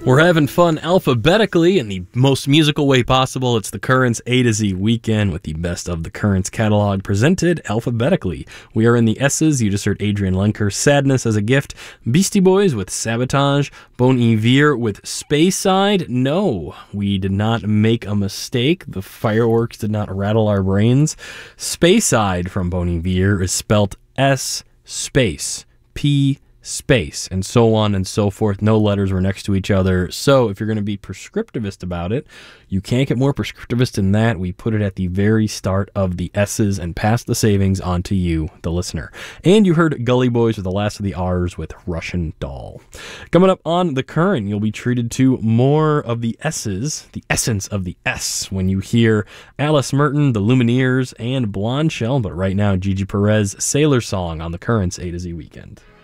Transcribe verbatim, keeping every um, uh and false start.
We're having fun alphabetically in the most musical way possible. It's the Currents A to Z weekend with the best of the Currents catalog presented alphabetically. We are in the S's. You just heard Adrian Lenker, Sadness as a Gift, Beastie Boys with Sabotage, Bon Iver with Speyside. No, we did not make a mistake. The fireworks did not rattle our brains. Speyside from Bon Iver is spelt S space P space, and so on and so forth. No letters were next to each other. So if you're going to be prescriptivist about it, you can't get more prescriptivist than that. We put it at the very start of the S's and pass the savings on to you, the listener. And you heard Gully Boys with the last of the R's with Russian Doll. Coming up on The Current, you'll be treated to more of the S's, the essence of the S, when you hear Alice Merton, the Lumineers, and Blonde Shell. But right now, Gigi Perez, Sailor Song on The Current's A to Z Weekend.